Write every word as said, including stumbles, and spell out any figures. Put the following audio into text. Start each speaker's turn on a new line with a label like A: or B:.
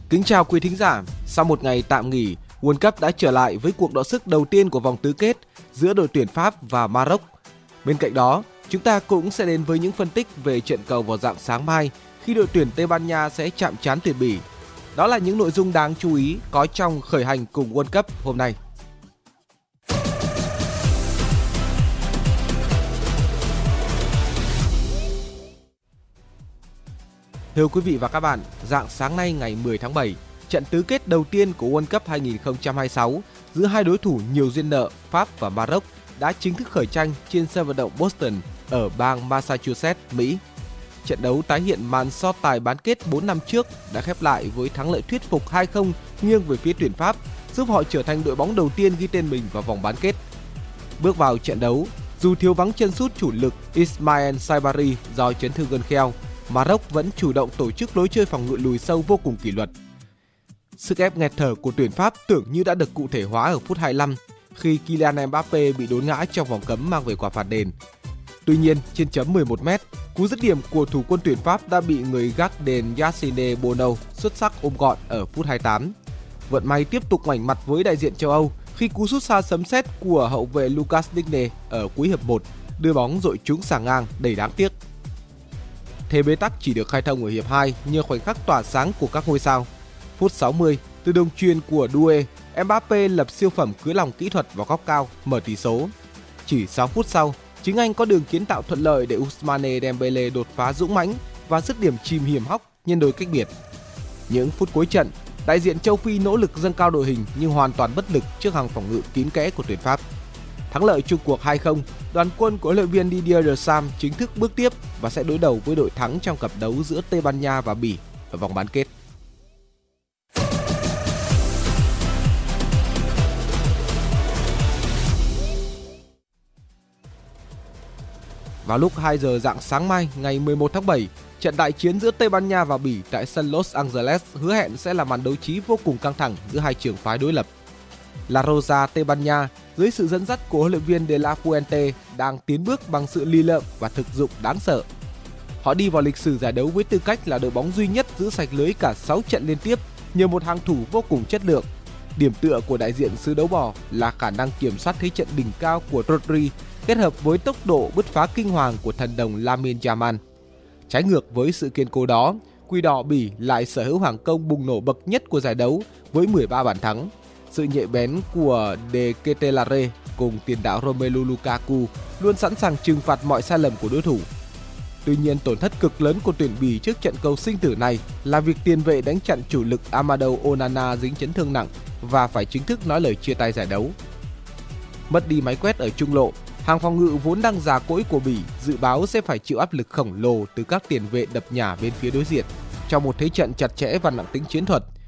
A: Kính chào quý thính giả, sau một ngày tạm nghỉ, World Cup đã trở lại với cuộc đọ sức đầu tiên của vòng tứ kết giữa đội tuyển Pháp và Maroc. Bên cạnh đó, chúng ta cũng sẽ đến với những phân tích về trận cầu vào rạng sáng mai khi đội tuyển Tây Ban Nha sẽ chạm trán tuyển Bỉ. Đó là những nội dung đáng chú ý có trong khởi hành cùng World Cup hôm nay. Thưa quý vị và các bạn, rạng sáng nay ngày mười tháng bảy, trận tứ kết đầu tiên của World Cup hai không hai sáu giữa hai đối thủ nhiều duyên nợ Pháp và Maroc đã chính thức khởi tranh trên sân vận động Boston ở bang Massachusetts, Mỹ. Trận đấu tái hiện màn so tài bán kết bốn năm trước đã khép lại với thắng lợi thuyết phục hai không nghiêng về phía tuyển Pháp, giúp họ trở thành đội bóng đầu tiên ghi tên mình vào vòng bán kết. Bước vào trận đấu, dù thiếu vắng chân sút chủ lực Ismael Saibari do chấn thương gân kheo, Maroc vẫn chủ động tổ chức lối chơi phòng ngự lùi sâu vô cùng kỷ luật. Sức ép nghẹt thở của tuyển Pháp tưởng như đã được cụ thể hóa ở phút hai mươi lăm khi Kylian Mbappé bị đốn ngã trong vòng cấm mang về quả phạt đền. Tuy nhiên, trên chấm mười một mét, cú dứt điểm của thủ quân tuyển Pháp đã bị người gác đền Yacine Bono xuất sắc ôm gọn ở phút hai mươi tám. Vận may tiếp tục ngoảnh mặt với đại diện châu Âu khi cú sút xa sấm sét của hậu vệ Lucas Digne ở cuối hiệp một đưa bóng dội trúng xà ngang đầy đáng tiếc. Thế bế tắc chỉ được khai thông ở hiệp hai nhờ khoảnh khắc tỏa sáng của các ngôi sao. Phút sáu mươi, từ đường chuyền của Doué, Mbappé lập siêu phẩm cưới lòng kỹ thuật vào góc cao, mở tỷ số. Chỉ sáu phút sau, chính anh có đường kiến tạo thuận lợi để Ousmane Dembélé đột phá dũng mãnh và dứt điểm chìm hiểm hóc nhân đôi cách biệt. Những phút cuối trận, đại diện châu Phi nỗ lực dâng cao đội hình nhưng hoàn toàn bất lực trước hàng phòng ngự kín kẽ của tuyển Pháp. Thắng lợi chung cuộc hai không, đoàn quân của huấn luyện viên Didier Deschamps chính thức bước tiếp và sẽ đối đầu với đội thắng trong cặp đấu giữa Tây Ban Nha và Bỉ ở vòng bán kết. Vào lúc hai giờ rạng sáng mai ngày mười một tháng bảy, trận đại chiến giữa Tây Ban Nha và Bỉ tại sân Los Angeles hứa hẹn sẽ là màn đấu trí vô cùng căng thẳng giữa hai trường phái đối lập. La Roja Tây Ban Nha dưới sự dẫn dắt của huấn luyện viên De La Fuente đang tiến bước bằng sự lì lợm và thực dụng đáng sợ. Họ đi vào lịch sử giải đấu với tư cách là đội bóng duy nhất giữ sạch lưới cả sáu trận liên tiếp nhờ một hàng thủ vô cùng chất lượng. Điểm tựa của đại diện xứ đấu bò là khả năng kiểm soát thế trận đỉnh cao của Rodri kết hợp với tốc độ bứt phá kinh hoàng của thần đồng Lamine Yamal. Trái ngược với sự kiên cố đó, Quỷ đỏ Bỉ lại sở hữu hàng công bùng nổ bậc nhất của giải đấu với mười ba bàn thắng. Sự nhạy bén của De Ketelaere cùng tiền đạo Romelu Lukaku luôn sẵn sàng trừng phạt mọi sai lầm của đối thủ. Tuy nhiên, tổn thất cực lớn của tuyển Bỉ trước trận cầu sinh tử này là việc tiền vệ đánh chặn chủ lực Amadou Onana dính chấn thương nặng và phải chính thức nói lời chia tay giải đấu. Mất đi máy quét ở trung lộ, hàng phòng ngự vốn đang già cỗi của Bỉ dự báo sẽ phải chịu áp lực khổng lồ từ các tiền vệ đập nhả bên phía đối diện. Trong một thế trận chặt chẽ và nặng tính chiến thuật,